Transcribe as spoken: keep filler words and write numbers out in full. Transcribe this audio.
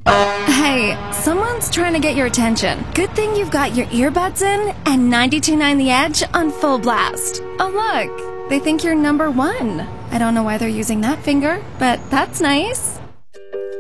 Hey, someone's trying to get your attention. Good thing you've got your earbuds in and ninety-two point nine The Edge on full blast. Oh look, they think you're number one. I don't know why they're using that finger, but that's nice.